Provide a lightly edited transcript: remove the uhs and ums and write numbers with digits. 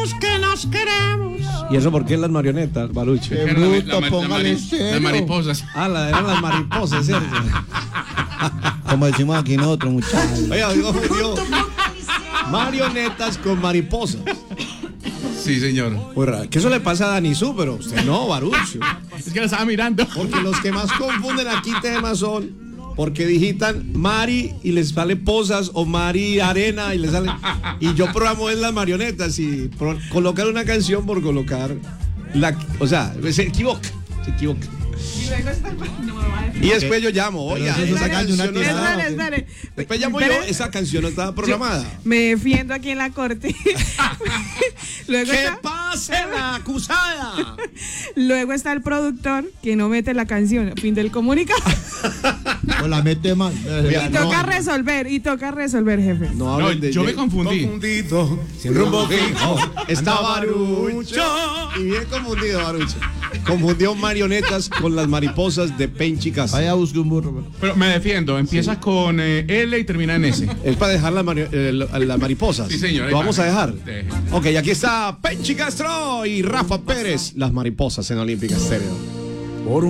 todos que nos queremos. ¿Y eso por qué las marionetas, Baruch? Qué bruto, póngale cero. Las mariposas. Eran las mariposas, ¿cierto? Como decimos aquí nosotros, muchachos. Oiga, digo, marionetas con mariposas. Sí, señor. Muy raro. Que eso le pasa a Danizú, pero usted no, Baruch. Es que lo estaba mirando. Porque los que más confunden aquí temas son porque digitan Mari y les sale posas o Mari Arena y les sale. Y yo programo en las marionetas y colocar una canción por colocar la. O sea, se equivoca. Y luego está el... No me va a decir. Y después yo llamo, oiga, Pero eso esa saca de una canción no tirada. estaba. Espere. Después llamo yo, esa canción no estaba programada. Me defiendo aquí en la corte. Luego ¡Que está, pase la acusada! luego está el productor que no mete la canción. Fin del comunicado. O la mete mal. Y toca resolver, jefe. No hablen de yo me confundí. Confundido, sin rumbo fijo. Está Barucho. Y bien confundido, Barucho. Confundió marionetas con las mariposas de Penchi Casa. Vaya, busque un burro. Pero me defiendo. Empieza con L y termina en S. Es para dejar las mariposas. Sí, señor. Lo vamos a dejar. Deje. Ok, aquí está Penchi Castro y Rafa Pérez. Las mariposas en Olímpica Estéreo.